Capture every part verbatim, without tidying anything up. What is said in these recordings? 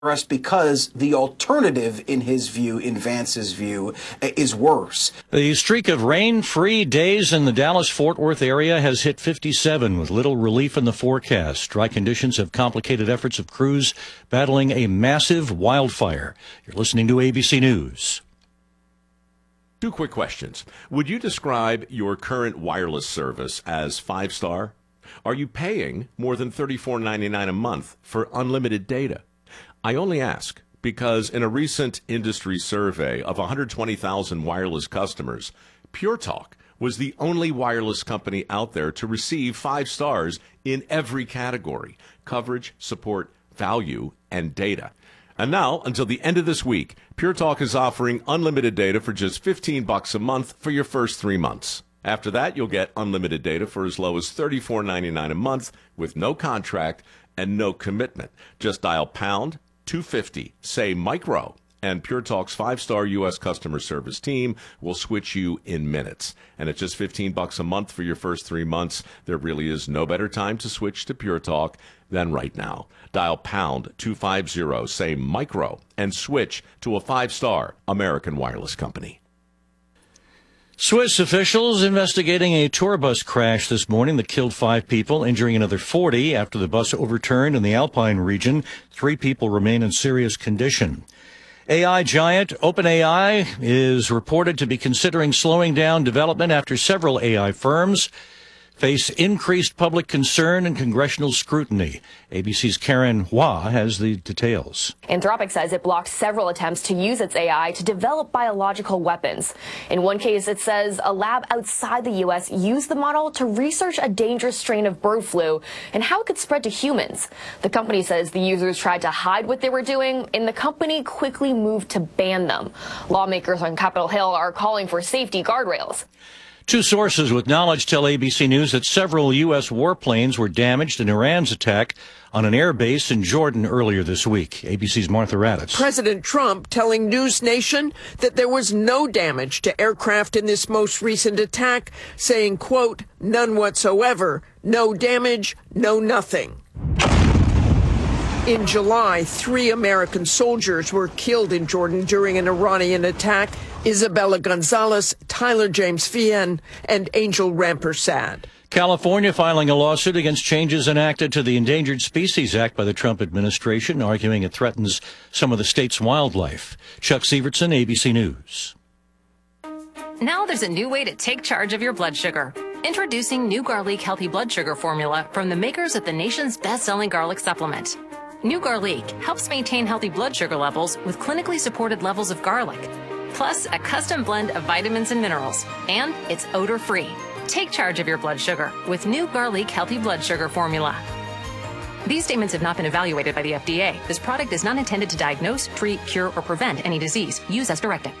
us because the alternative, in his view, in Vance's view, is worse. The streak of rain-free days in the Dallas-Fort Worth area has hit fifty-seven with little relief in the forecast. Dry conditions have complicated efforts of crews battling a massive wildfire. You're listening to A B C News. Two quick questions. Would you describe your current wireless service as five-star? Are you paying more than thirty-four ninety-nine a month for unlimited data? I only ask because in a recent industry survey of one hundred twenty thousand wireless customers, Pure Talk was the only wireless company out there to receive five stars in every category: coverage, support, value, and data. And now, until the end of this week, Pure Talk is offering unlimited data for just fifteen bucks a month for your first three months. After that, you'll get unlimited data for as low as thirty-four ninety-nine a month with no contract and no commitment. Just dial pound two fifty, say micro, and Pure Talk's five-star U S customer service team will switch you in minutes. And at just fifteen bucks a month for your first three months, there really is no better time to switch to Pure Talk than right now. Dial pound two fifty, say micro, and switch to a five-star American wireless company. Swiss officials investigating a tour bus crash this morning that killed five people, injuring another forty after the bus overturned in the Alpine region. Three people remain in serious condition. A I giant OpenAI is reported to be considering slowing down development after several A I firms face increased public concern and congressional scrutiny. A B C's Karen Hua has the details. Anthropic says it blocked several attempts to use its A I to develop biological weapons. In one case, it says a lab outside the U S used the model to research a dangerous strain of bird flu and how it could spread to humans. The company says the users tried to hide what they were doing, and the company quickly moved to ban them. Lawmakers on Capitol Hill are calling for safety guardrails. Two sources with knowledge tell A B C News that several U S warplanes were damaged in Iran's attack on an air base in Jordan earlier this week. A B C's Martha Raddatz. President Trump telling News Nation that there was no damage to aircraft in this most recent attack, saying, quote, none whatsoever, no damage, no nothing. In July, three American soldiers were killed in Jordan during an Iranian attack: Isabella Gonzalez, Tyler James Fien, and Angel Rampersad. California filing a lawsuit against changes enacted to the Endangered Species Act by the Trump administration, arguing it threatens some of the state's wildlife. Chuck Sievertson, A B C News. Now there's a new way to take charge of your blood sugar. Introducing New Garlic Healthy Blood Sugar Formula from the makers of the nation's best-selling garlic supplement. New Garlic helps maintain healthy blood sugar levels with clinically supported levels of garlic, plus a custom blend of vitamins and minerals, and it's odor-free. Take charge of your blood sugar with New Garlic Healthy Blood Sugar Formula. These statements have not been evaluated by the F D A. This product is not intended to diagnose, treat, cure, or prevent any disease. Use as directed.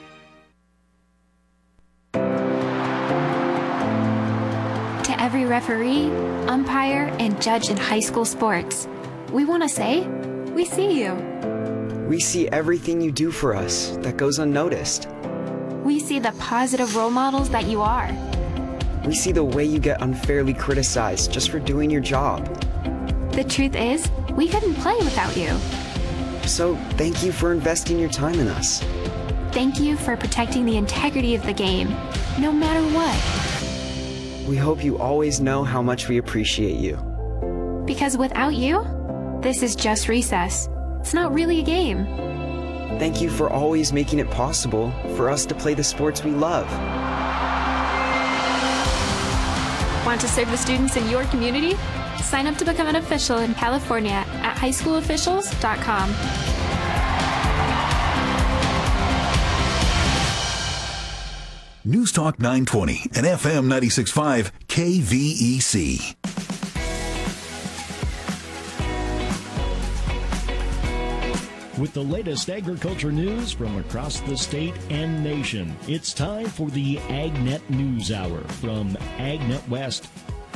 To every referee, umpire, and judge in high school sports, we want to say, we see you. We see everything you do for us that goes unnoticed. We see the positive role models that you are. We see the way you get unfairly criticized just for doing your job. The truth is, we couldn't play without you. So thank you for investing your time in us. Thank you for protecting the integrity of the game, no matter what. We hope you always know how much we appreciate you. Because without you, this is just recess. It's not really a game. Thank you for always making it possible for us to play the sports we love. Want to serve the students in your community? Sign up to become an official in California at high school officials dot com. News Talk nine twenty and F M ninety-six point five K V E C. With the latest agriculture news from across the state and nation, it's time for the AgNet News Hour from AgNet West.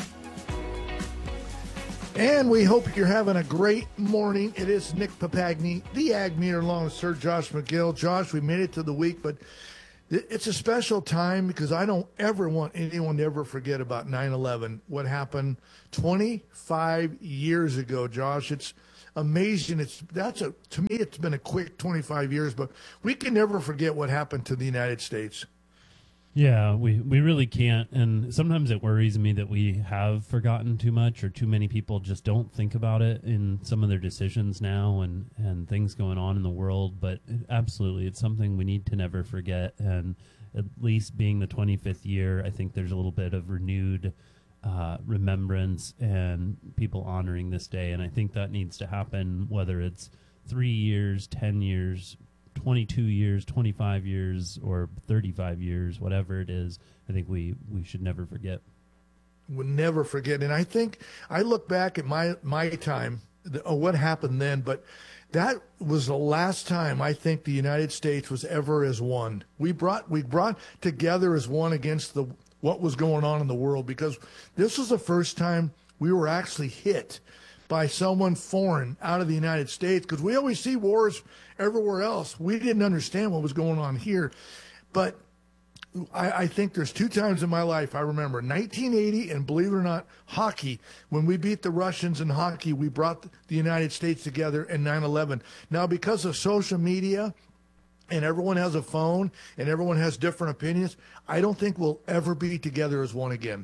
And we hope you're having a great morning. It is Nick Papagni, the Ag Meter, along with Sir Josh McGill. Josh, we made it to the week, but it's a special time because I don't ever want anyone to ever forget about nine eleven, what happened twenty-five years ago, Josh. It's amazing. It's that's a to me it's been a quick twenty-five years, but we can never forget what happened to the United States. Yeah, we, we really can't. And sometimes it worries me that we have forgotten too much, or too many people just don't think about it in some of their decisions now, and, and things going on in the world. But it, absolutely, it's something we need to never forget. And at least being the twenty-fifth year, I think there's a little bit of renewed uh, remembrance and people honoring this day. And I think that needs to happen, whether it's three years, ten years, twenty-two years, twenty-five years, or thirty-five years, whatever it is. I think we, we should never forget. We'll never forget. And I think I look back at my, my time, the, oh, what happened then, but that was the last time I think the United States was ever as one. We brought, we brought together as one against the, what was going on in the world, because this was the first time we were actually hit by someone foreign out of the United States, because we always see wars everywhere else. We didn't understand what was going on here. But I, I think there's two times in my life I remember, nineteen eighty and, believe it or not, hockey. When we beat the Russians in hockey, we brought the United States together, in nine eleven. Now, because of social media and everyone has a phone and everyone has different opinions, I don't think we'll ever be together as one again.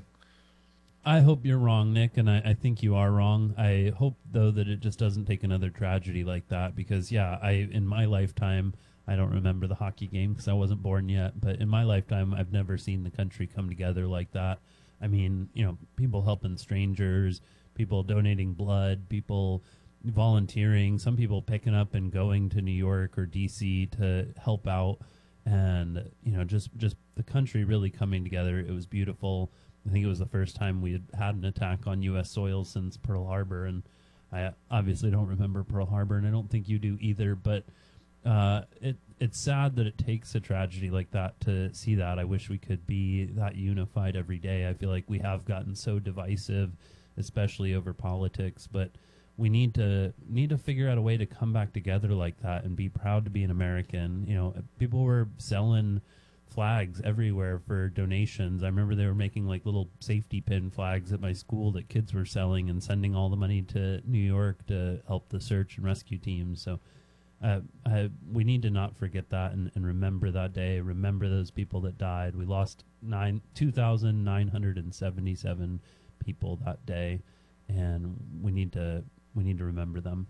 I hope you're wrong, Nick, and I, I think you are wrong. I hope, though, that it just doesn't take another tragedy like that, because, yeah, I in my lifetime, I don't remember the hockey game because I wasn't born yet, but in my lifetime, I've never seen the country come together like that. I mean, you know, people helping strangers, people donating blood, people volunteering, some people picking up and going to New York or D C to help out, and, you know, just, just the country really coming together. It was beautiful. I think it was the first time we had had an attack on U S soil since Pearl Harbor, and I obviously don't remember Pearl Harbor, and I don't think you do either, but uh, it it's sad that it takes a tragedy like that to see that. I wish we could be that unified every day. I feel like we have gotten so divisive, especially over politics, but we need to need to figure out a way to come back together like that and be proud to be an American. You know, people were selling flags everywhere for donations. I remember they were making like little safety pin flags at my school that kids were selling and sending all the money to New York to help the search and rescue teams. So uh, I, we need to not forget that, and, and remember that day, remember those people that died. We lost nine two thousand nine hundred seventy-seven people that day, and we need to we need to remember them.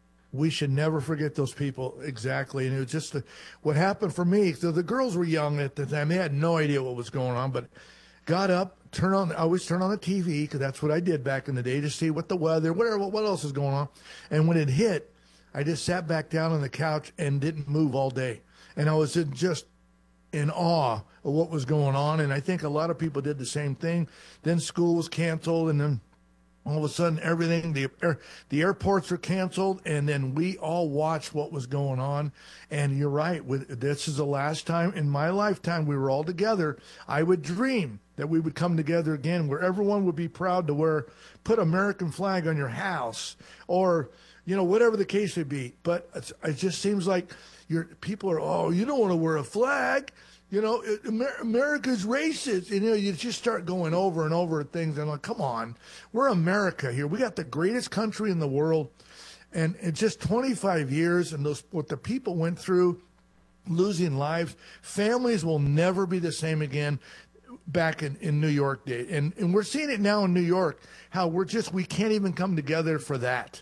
We should never forget those people. Exactly. And it was just the, what happened for me. So the girls were young at the time. They had no idea what was going on, but got up, turn on, I always turn on the T V, because that's what I did back in the day, to see what the weather, whatever, what else is going on. And when it hit, I just sat back down on the couch and didn't move all day. And I was in just in awe of what was going on. And I think a lot of people did the same thing. Then school was canceled, and then all of a sudden, everything, the air, the airports were canceled, and then we all watched what was going on. And you're right, with, this is the last time in my lifetime we were all together. I would dream that we would come together again, where everyone would be proud to wear, put American flag on your house, or, you know, whatever the case may be. But it's, it just seems like you're, people are, oh, you don't want to wear a flag. You know, Amer- America's racist. And, you know, you just start going over and over things. And I'm like, come on, we're America here. We got the greatest country in the world. And it's just twenty-five years, and those what the people went through, losing lives. Families will never be the same again back in, in New York day. And, and we're seeing it now in New York, how we're just, we can't even come together for that.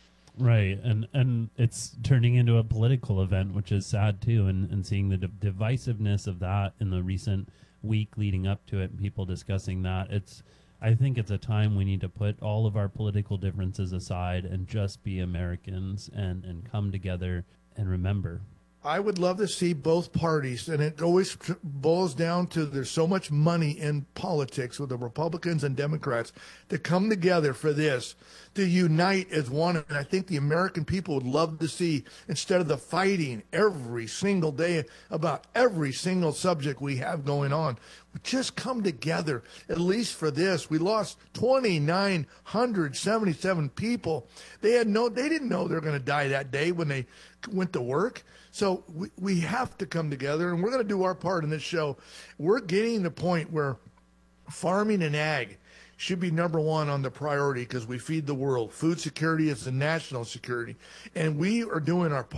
Right, and and it's turning into a political event, which is sad too, and, and seeing the div- divisiveness of that in the recent week leading up to it, and people discussing that. It's, I think it's a time we need to put all of our political differences aside and just be Americans and, and come together and remember. I would love to see both parties, and it always boils down to there's so much money in politics with the Republicans and Democrats, to come together for this, to unite as one. And I think the American people would love to see, instead of the fighting every single day about every single subject we have going on, just come together, at least for this. We lost two thousand nine hundred seventy-seven people. They had no, they didn't know they were going to die that day when they went to work. So we, we have to come together, and we're going to do our part in this show. We're getting to the point where farming and ag should be number one on the priority because we feed the world. Food security is the national security. And we are doing our